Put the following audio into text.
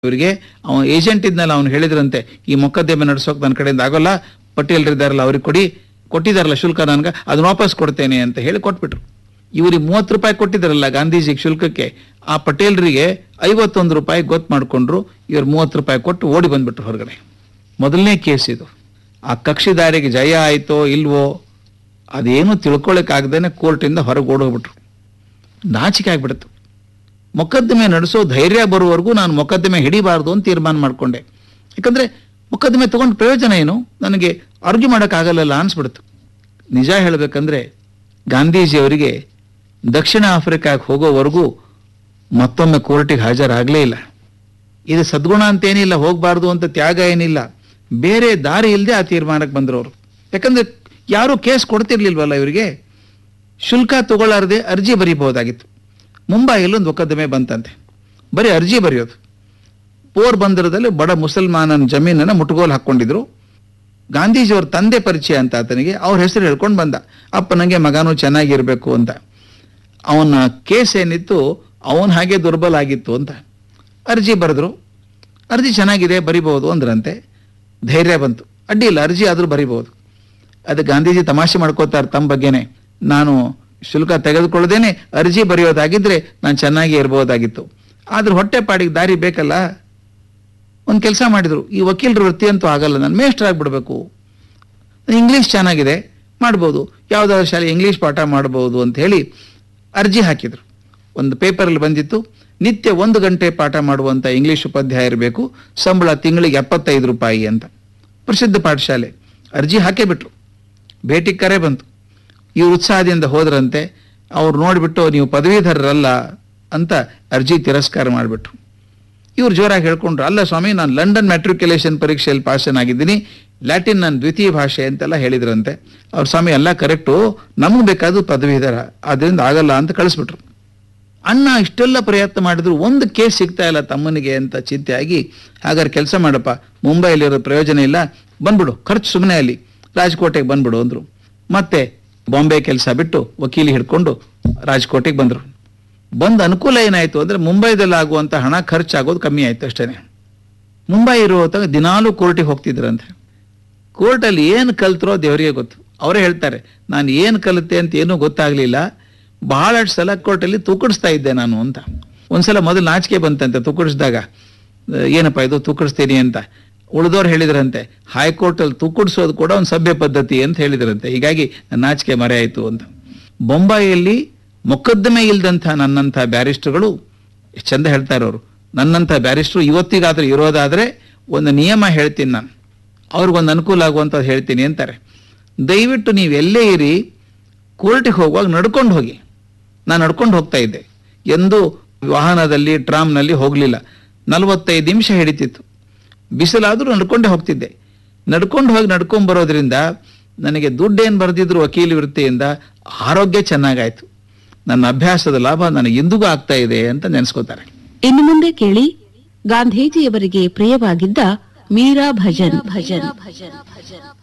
ಇವರಿಗೆ ಅವನು ಏಜೆಂಟ್ ಇದ್ನಲ್ಲ, ಅವ್ನು ಹೇಳಿದ್ರಂತೆ ಈ ಮೊಕದ್ದಮೆ ನಡೆಸೋಕೆ ನನ್ನ ಕಡೆಯಿಂದ ಆಗೋಲ್ಲ, ಪಟೇಲ್ರಿದ್ದಾರಲ್ಲ ಅವ್ರಿಗೆ ಕೊಟ್ಟಿದ್ದಾರಲ್ಲ ಶುಲ್ಕ, ನನ್ಗೆ ಅದನ್ನ ವಾಪಸ್ ಕೊಡ್ತೇನೆ ಅಂತ ಹೇಳಿ ಕೊಟ್ಬಿಟ್ರು. ಇವ್ರಿಗೆ 30 ರೂಪಾಯಿ ಕೊಟ್ಟಿದ್ದಾರಲ್ಲ ಗಾಂಧೀಜಿಗೆ ಶುಲ್ಕಕ್ಕೆ, ಆ ಪಟೇಲ್ರಿಗೆ 51 ರೂಪಾಯಿ ಗೊತ್ತು ಮಾಡ್ಕೊಂಡ್ರು. ಇವ್ರು 30 ರೂಪಾಯಿ ಕೊಟ್ಟು ಓಡಿ ಬಂದ್ಬಿಟ್ರು ಹೊರಗಡೆ. ಮೊದಲನೇ ಕೇಸ್ ಇದು. ಆ ಕಕ್ಷಿದಾರಿಗೆ ಜಯ ಆಯ್ತೋ ಇಲ್ವೋ ಅದೇನು ತಿಳ್ಕೊಳಕ್ಕಾಗ್ದೇನೆ ಕೋರ್ಟಿಂದ ಹೊರಗೆ ಓಡೋಗ್ಬಿಟ್ರು. ನಾಚಿಕೆ ಆಗ್ಬಿಡ್ತು. ಮೊಕದ್ದಮೆ ನಡೆಸೋ ಧೈರ್ಯ ಬರುವವರೆಗೂ ನಾನು ಮೊಕದ್ದಮೆ ಹಿಡಿಬಾರ್ದು ಅಂತ ತೀರ್ಮಾನ ಮಾಡ್ಕೊಂಡೆ. ಯಾಕಂದ್ರೆ ಮೊಕದ್ದಮೆ ತಗೊಂಡು ಪ್ರಯೋಜನ ಏನು, ನನಗೆ ಆರ್ಗ್ಯೂ ಮಾಡೋಕ್ಕಾಗಲ್ಲ ಅನ್ಸ್ಬಿಡ್ತು. ನಿಜ ಹೇಳಬೇಕಂದ್ರೆ ಗಾಂಧೀಜಿಯವರಿಗೆ ದಕ್ಷಿಣ ಆಫ್ರಿಕಾಗೆ ಹೋಗೋವರೆಗೂ ಮತ್ತೊಮ್ಮೆ ಕೋರ್ಟಿಗೆ ಹಾಜರಾಗಲೇ ಇಲ್ಲ. ಇದು ಸದ್ಗುಣ ಅಂತೇನಿಲ್ಲ, ಹೋಗಬಾರ್ದು ಅಂತ ತ್ಯಾಗ ಏನಿಲ್ಲ, ಬೇರೆ ದಾರಿ ಇಲ್ಲದೆ ಆ ತೀರ್ಮಾನಕ್ಕೆ ಬಂದರು ಅವರು. ಯಾಕಂದ್ರೆ ಯಾರೂ ಕೇಸ್ ಕೊಡ್ತಿರ್ಲಿಲ್ವಲ್ಲ ಇವರಿಗೆ. ಶುಲ್ಕ ತಗೊಳ್ಳಾರದೆ ಅರ್ಜಿ ಬರೀಬಹುದಾಗಿತ್ತು. ಮುಂಬೈಯಲ್ಲಿ ಒಂದು ಮೊಕದ್ದಮೆ ಬಂತಂತೆ, ಬರೀ ಅರ್ಜಿ ಬರೆಯೋದು. ಪೋರ್ಬಂದರದಲ್ಲಿ ಬಡ ಮುಸಲ್ಮಾನನ ಜಮೀನನ್ನು ಮುಟ್ಟುಗೋಲು ಹಾಕ್ಕೊಂಡಿದ್ರು. ಗಾಂಧೀಜಿಯವ್ರ ತಂದೆ ಪರಿಚಯ ಅಂತ ಆತನಿಗೆ, ಅವ್ರ ಹೆಸರು ಹೇಳ್ಕೊಂಡು ಬಂದ, ಅಪ್ಪ ನನಗೆ ಮಗನೂ ಚೆನ್ನಾಗಿರ್ಬೇಕು ಅಂತ. ಅವನ ಕೇಸ್ ಏನಿತ್ತು ಅವನು ಹಾಗೆ ದುರ್ಬಲ ಆಗಿತ್ತು ಅಂತ. ಅರ್ಜಿ ಬರೆದ್ರು. ಅರ್ಜಿ ಚೆನ್ನಾಗಿದೆ ಬರಿಬಹುದು ಅಂದ್ರಂತೆ. ಧೈರ್ಯ ಬಂತು, ಅಡ್ಡಿ ಇಲ್ಲ ಅರ್ಜಿ ಆದರೂ ಬರಿಬಹುದು. ಅದು ಗಾಂಧೀಜಿ ತಮಾಷೆ ಮಾಡ್ಕೋತಾರೆ ತಮ್ಮ ಬಗ್ಗೆನೆ, ನಾನು ಶುಲ್ಕ ತೆಗೆದುಕೊಳ್ಳದೇನೆ ಅರ್ಜಿ ಬರೆಯೋದಾಗಿದ್ರೆ ನಾನು ಚೆನ್ನಾಗಿ ಇರ್ಬೋದಾಗಿತ್ತು. ಆದ್ರೆ ಹೊಟ್ಟೆ ಪಾಡಿಗೆ ದಾರಿ ಬೇಕಲ್ಲ. ಒಂದು ಕೆಲಸ ಮಾಡಿದ್ರು, ಈ ವಕೀಲರ ವೃತ್ತಿ ಅಂತೂ ಆಗಲ್ಲ, ನಾನು ಮೇಸ್ಟರ್ ಆಗಿಬಿಡ್ಬೇಕು, ಇಂಗ್ಲೀಷ್ ಚೆನ್ನಾಗಿದೆ ಮಾಡ್ಬೋದು, ಯಾವುದಾದ್ರು ಶಾಲೆ ಇಂಗ್ಲೀಷ್ ಪಾಠ ಮಾಡ್ಬೋದು ಅಂತ ಹೇಳಿ ಅರ್ಜಿ ಹಾಕಿದ್ರು. ಒಂದು ಪೇಪರಲ್ಲಿ ಬಂದಿತ್ತು, ನಿತ್ಯ 1 ಗಂಟೆ ಪಾಠ ಮಾಡುವಂಥ ಇಂಗ್ಲೀಷ್ ಉಪಾಧ್ಯಾಯ ಇರಬೇಕು, ಸಂಬಳ ತಿಂಗಳಿಗೆ 75 ರೂಪಾಯಿ ಅಂತ. ಪ್ರಸಿದ್ಧ ಪಾಠಶಾಲೆ. ಅರ್ಜಿ ಹಾಕೇ ಬಿಟ್ರು. ಭೇಟಿ ಕರೆ ಬಂತು. ಇವ್ರು ಉತ್ಸಾಹದಿಂದ ಹೋದ್ರಂತೆ. ಅವ್ರು ನೋಡಿಬಿಟ್ಟು ನೀವು ಪದವೀಧರರಲ್ಲ ಅಂತ ಅರ್ಜಿ ತಿರಸ್ಕಾರ ಮಾಡಿಬಿಟ್ರು. ಇವ್ರು ಜೋರಾಗಿ ಹೇಳ್ಕೊಂಡ್ರು, ಅಲ್ಲ ಸ್ವಾಮಿ ನಾನು ಲಂಡನ್ ಮ್ಯಾಟ್ರಿಕ್ಯುಲೇಷನ್ ಪರೀಕ್ಷೆಯಲ್ಲಿ ಪಾಸನಾಗಿದ್ದೀನಿ, ಲ್ಯಾಟಿನ್ ನನ್ನ ದ್ವಿತೀಯ ಭಾಷೆ ಅಂತೆಲ್ಲ ಹೇಳಿದ್ರಂತೆ. ಅವ್ರ ಸ್ವಾಮಿ ಎಲ್ಲ ಕರೆಕ್ಟು, ನಮಗೆ ಬೇಕಾದ್ರು ಪದವೀಧರ, ಅದರಿಂದ ಆಗಲ್ಲ ಅಂತ ಕಳಿಸ್ಬಿಟ್ರು. ಅಣ್ಣ ಇಷ್ಟೆಲ್ಲ ಪ್ರಯತ್ನ ಮಾಡಿದ್ರು, ಒಂದು ಕೇಸ್ ಸಿಗ್ತಾ ಇಲ್ಲ ತಮ್ಮನಿಗೆ ಅಂತ ಚಿಂತೆ ಆಗಿ, ಹಾಗಾದ್ರೆ ಕೆಲಸ ಮಾಡಪ್ಪ, ಮುಂಬೈಲಿರೋ ಪ್ರಯೋಜನ ಇಲ್ಲ, ಬಂದ್ಬಿಡು, ಖರ್ಚು ಸುಮ್ಮನೆ ಅಲ್ಲಿ, ರಾಜ್ಕೋಟೆಗೆ ಬಂದ್ಬಿಡು ಅಂದರು. ಮತ್ತೆ ಬಾಂಬೆ ಕೆಲಸ ಬಿಟ್ಟು ವಕೀಲಿ ಹಿಡ್ಕೊಂಡು ರಾಜ್ಕೋಟೆಗೆ ಬಂದರು. ಬಂದು ಅನುಕೂಲ ಏನಾಯಿತು ಅಂದರೆ ಮುಂಬೈದಲ್ಲಿ ಆಗುವಂಥ ಹಣ ಖರ್ಚಾಗೋದು ಕಮ್ಮಿ ಆಯಿತು ಅಷ್ಟೇ. ಮುಂಬೈ ಇರುವಾಗ ದಿನಾಲೂ ಕೋರ್ಟಿಗೆ ಹೋಗ್ತಿದ್ರಂತೆ. ಕೋರ್ಟಲ್ಲಿ ಏನು ಕಲ್ತರೋ ದೇವರಿಗೆ ಗೊತ್ತು. ಅವರೇ ಹೇಳ್ತಾರೆ, ನಾನು ಏನು ಕಲಿತೆ ಅಂತ ಏನೂ ಗೊತ್ತಾಗಲಿಲ್ಲ, ಬಹಳಷ್ಟು ಸಲ ಕೋರ್ಟಲ್ಲಿ ತೂಕಡಿಸ್ತಾ ಇದ್ದೆ ನಾನು ಅಂತ. ಒಂದ್ಸಲ ಮೊದಲು ನಾಚಿಕೆ ಬಂತಂತೆ ತೂಕಡಿಸಿದಾಗ, ಏನಪ್ಪ ಇದು ತೂಕಡಿಸ್ತೀನಿ ಅಂತ. ಉಳಿದವ್ರು ಹೇಳಿದ್ರಂತೆ, ಹೈಕೋರ್ಟಲ್ಲಿ ತೂಕಡಿಸೋದು ಕೂಡ ಒಂದು ಸಭ್ಯ ಪದ್ಧತಿ ಅಂತ ಹೇಳಿದ್ರಂತೆ. ಹೀಗಾಗಿ ನಾಚಿಕೆ ಮರೆ ಆಯಿತು ಅಂತ. ಬೊಂಬಾಯಿಯಲ್ಲಿ ಮೊಕದ್ದಮೆ ಇಲ್ದಂಥ ನನ್ನಂಥ ಬ್ಯಾರಿಸ್ಟ್ರುಗಳು ಎಷ್ಟು ಚಂದ ಹೇಳ್ತಾರೆ ಅವರು. ನನ್ನಂಥ ಬ್ಯಾರಿಸ್ಟ್ರು ಇವತ್ತಿಗಾದರೂ ಇರೋದಾದರೆ ಒಂದು ನಿಯಮ ಹೇಳ್ತೀನಿ ನಾನು, ಅವ್ರಿಗೊಂದು ಅನುಕೂಲ ಆಗುವಂಥದ್ದು ಹೇಳ್ತೀನಿ ಅಂತಾರೆ. ದಯವಿಟ್ಟು ನೀವು ಎಲ್ಲೇ ಇರಿ, ಕೋರ್ಟಿಗೆ ಹೋಗುವಾಗ ನಡ್ಕೊಂಡು ಹೋಗಿ. ನಾನು ನಡ್ಕೊಂಡು ಹೋಗ್ತಾ ಇದ್ದೆ, ಎಂದೂ ವಾಹನದಲ್ಲಿ ಟ್ರಾಮ್ನಲ್ಲಿ ಹೋಗಲಿಲ್ಲ. 45 ನಿಮಿಷ ಹಿಡಿತಿತ್ತು. ಬಿಸಿಲಾದರೂ ನಡ್ಕೊಂಡೇ ಹೋಗ್ತಿದ್ದೆ. ನಡ್ಕೊಂಡು ಹೋಗಿ ನಡ್ಕೊಂಡು ಬರೋದ್ರಿಂದ ನನಗೆ ದುಡ್ಡೇನು ಬರೆದಿದ್ರು ವಕೀಲಿ ವೃತ್ತಿಯಿಂದ, ಆರೋಗ್ಯ ಚೆನ್ನಾಗಾಯ್ತು. ನನ್ನ ಅಭ್ಯಾಸದ ಲಾಭ ನನಗೆ ಎಂದಿಗೂ ಆಗ್ತಾ ಇದೆ ಅಂತ ನೆನೆಸ್ಕೋತಾರೆ. ಇನ್ನು ಮುಂದೆ ಕೇಳಿ ಗಾಂಧೀಜಿಯವರಿಗೆ ಪ್ರಿಯವಾಗಿದ್ದ ಮೀರಾ ಭಜನ್.